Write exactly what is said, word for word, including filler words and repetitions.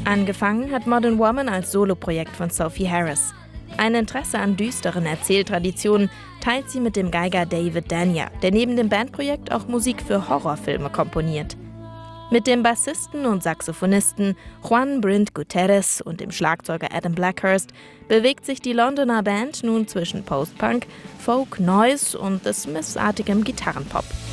Angefangen hat Modern Woman als Soloprojekt von Sophie Harris. Ein Interesse an düsteren Erzähltraditionen teilt sie mit dem Geiger David Dania, der neben dem Bandprojekt auch Musik für Horrorfilme komponiert. Mit dem Bassisten und Saxophonisten Juan Brint Gutierrez und dem Schlagzeuger Adam Blackhurst bewegt sich die Londoner Band nun zwischen Post-Punk, Folk, Noise und The Smiths-artigem Gitarrenpop.